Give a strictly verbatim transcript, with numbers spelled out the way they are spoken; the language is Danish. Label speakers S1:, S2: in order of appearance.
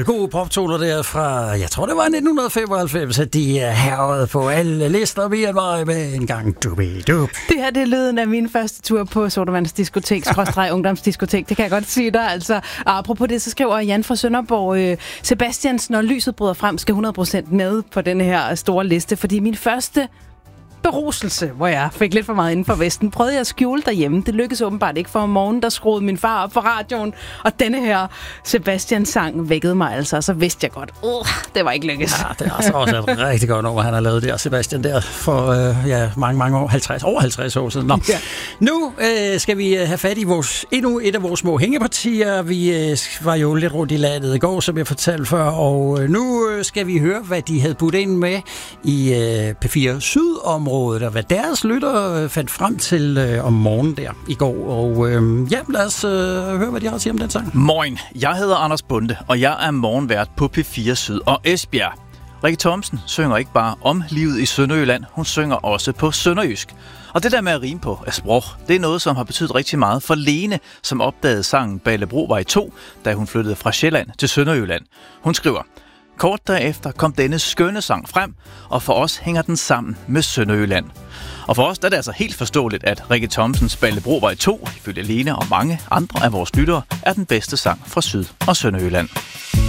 S1: nogle gode poptoner der fra, jeg tror det var nitten femoghalvfems, at de er herret på alle lister via mig med en gang dubi-dub.
S2: Det her det er lyden af min første tur på Sodavands diskotek, skråstreg ungdomsdiskotek, det kan jeg godt sige dig. Altså, apropos det, så skriver Jan fra Sønderborg, øh, Sebastians, når lyset bryder frem, skal hundrede procent med på den her store liste, fordi min første beruselse, hvor jeg fik lidt for meget inden for Vesten, prøvede jeg at skjule derhjemme. Det lykkedes åbenbart ikke, for om morgenen, der skruede min far op for radioen, og denne her Sebastian-sang vækkede mig altså, og så vidste jeg godt, uh, det var ikke lykkes.
S1: Ja, det er altså også et rigtig godt nummer, han har lavet der, Sebastian, der for øh, ja, mange, mange år, halvtreds, over halvtreds år siden. Nå. Ja. Nu øh, skal vi have fat i vores, endnu et af vores små hængepartier. Vi øh, var jo lidt rundt i landet i går, som jeg fortalte før, og øh, nu øh, skal vi høre, hvad de havde budt ind med i øh, P fire Syd-området, og hvad deres lytter fandt frem til øh, om morgenen der i går. Og øh, ja, lad os øh, høre, hvad de har at sige om den sang.
S3: Moin, jeg hedder Anders Bonde, og jeg er morgenvært på P fire Syd og Esbjerg. Rikke Thomsen synger ikke bare om livet i Sønderjylland, hun synger også på sønderjysk. Og det der med at rime på af sprog, det er noget, som har betydet rigtig meget for Lene, som opdagede sangen Ballebrovej to, da hun flyttede fra Sjælland til Sønderjylland. Hun skriver: kort derefter kom denne skønne sang frem, og for os hænger den sammen med Sønderjylland. Og for os der er det altså helt forståeligt, at Rikke Thomsens Ballebrovej to, ifølge Lene og mange andre af vores lyttere, er den bedste sang fra Syd- og Sønderjylland.